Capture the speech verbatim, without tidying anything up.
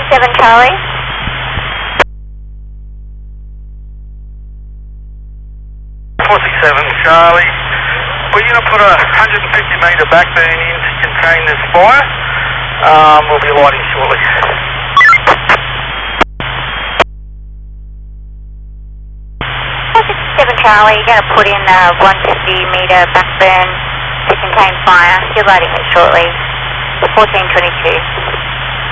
seven Charlie. four six seven Charlie. We're going to put a one hundred fifty metre backburn in to contain this fire. Um, we'll be lighting shortly. four six seven Charlie, you're going to put in a one hundred fifty metre backburn to contain fire. You're lighting it shortly. fourteen twenty-two.